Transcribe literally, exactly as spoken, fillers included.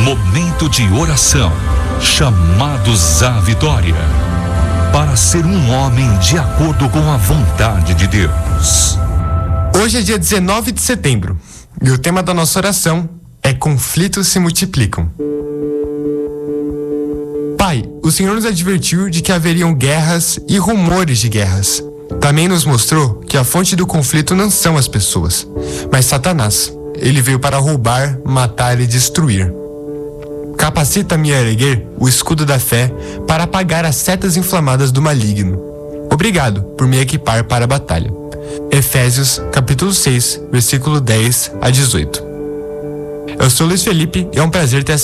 Momento de oração, chamados à vitória, para ser um homem de acordo com a vontade de Deus. Hoje é dia dezenove de setembro e o tema da nossa oração é conflitos se multiplicam. Pai, o Senhor nos advertiu de que haveriam guerras e rumores de guerras. Também nos mostrou que a fonte do conflito não são as pessoas, mas Satanás. Ele veio para roubar, matar e destruir. Capacita-me a erguer o escudo da fé para apagar as setas inflamadas do maligno. Obrigado por me equipar para a batalha. Efésios, capítulo seis, versículo dez a dezoito. Eu sou Luiz Felipe e é um prazer ter